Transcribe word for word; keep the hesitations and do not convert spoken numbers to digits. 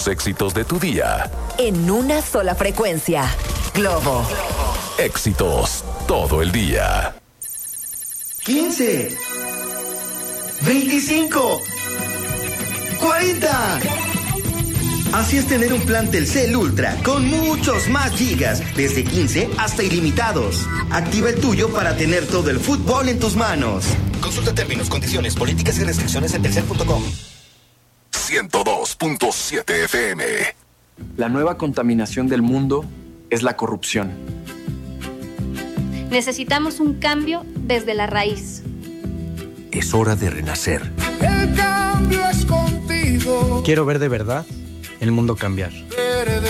Los éxitos de tu día. En una sola frecuencia. Globo. Éxitos todo el día. quince. veinticinco. cuarenta. Así es tener un plan Telcel Ultra con muchos más gigas, desde quince hasta ilimitados. Activa el tuyo para tener todo el fútbol en tus manos. Consulta términos, condiciones, políticas y restricciones en telcel punto com. ciento dos punto siete F M. La nueva contaminación del mundo es la corrupción. Necesitamos un cambio desde la raíz. Es hora de renacer. El cambio es contigo. Quiero ver de verdad el mundo cambiar.